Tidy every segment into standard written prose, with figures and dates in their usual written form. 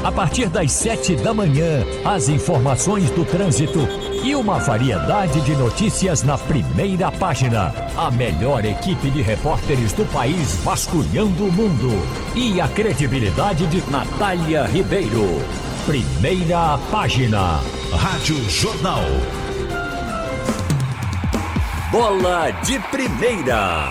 a partir das 7 da manhã, as informações do trânsito e uma variedade de notícias na primeira página. A melhor equipe de repórteres do país vasculhando o mundo. E a credibilidade de Natália Ribeiro. Primeira página. Rádio Jornal. Bola de primeira.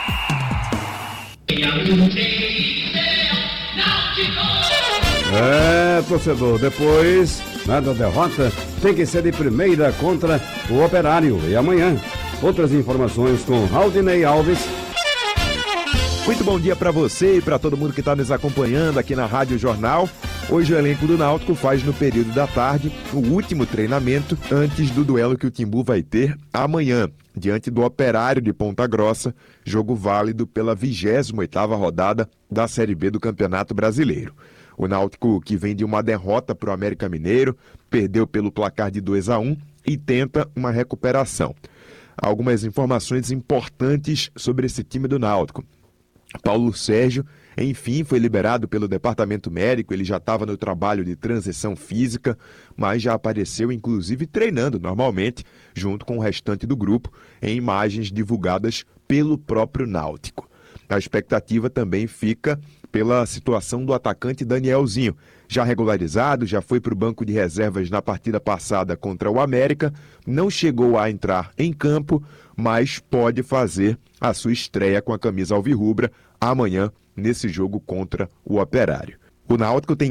Torcedor, depois da derrota, tem que ser de primeira contra o Operário. E amanhã, outras informações com Aldinei Alves. Muito bom dia para você e para todo mundo que está nos acompanhando aqui na Rádio Jornal. Hoje o elenco do Náutico faz no período da tarde o último treinamento antes do duelo que o Timbu vai ter amanhã, diante do Operário de Ponta Grossa, jogo válido pela 28ª rodada da Série B do Campeonato Brasileiro. O Náutico, que vem de uma derrota para o América Mineiro, perdeu pelo placar de 2-1 e tenta uma recuperação. Algumas informações importantes sobre esse time do Náutico. Paulo Sérgio, enfim, foi liberado pelo departamento médico. Ele já estava no trabalho de transição física, mas já apareceu inclusive treinando normalmente, junto com o restante do grupo, em imagens divulgadas pelo próprio Náutico. A expectativa também fica pela situação do atacante Danielzinho. Já regularizado, já foi para o banco de reservas na partida passada contra o América, não chegou a entrar em campo, mas pode fazer a sua estreia com a camisa alvirrubra amanhã nesse jogo contra o Operário. O Náutico tem